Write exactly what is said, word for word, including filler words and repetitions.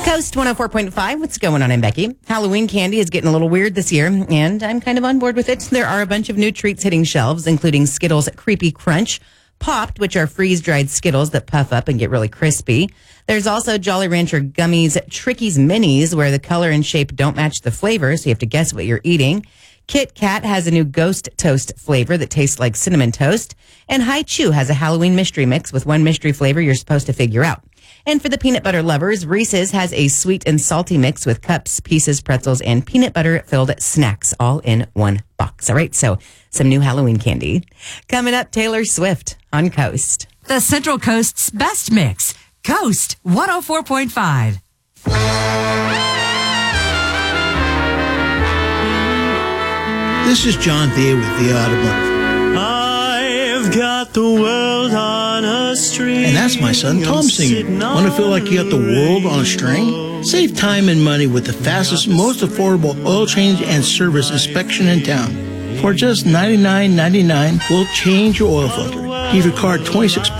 Coast one oh four point five. What's going on? I'm Becky. Halloween candy is getting a little weird this year, and I'm kind of on board with it. There are a bunch of new treats hitting shelves, including Skittles Creepy Crunch, Popped, which are freeze-dried Skittles that puff up and get really crispy. There's also Jolly Rancher Gummies Trickies Minis, where the color and shape don't match the flavor, so you have to guess what you're eating. Kit Kat has a new Ghost Toast flavor that tastes like cinnamon toast. And Hi Chew has a Halloween mystery mix with one mystery flavor you're supposed to figure out. And for the peanut butter lovers, Reese's has a sweet and salty mix with cups, pieces, pretzels, and peanut butter-filled snacks all in one box. All right, so some new Halloween candy. Coming up, Taylor Swift on Coast. The Central Coast's best mix. Coast one oh four point five. This is John Thea with The Automotive. I've got the world on a string. And that's my son Tom singing. Want to feel like you got the world on a string? Save time and money with the fastest, most affordable oil change and service inspection in town. For just ninety-nine ninety-nine, we'll change your oil filter. Give your car twenty-six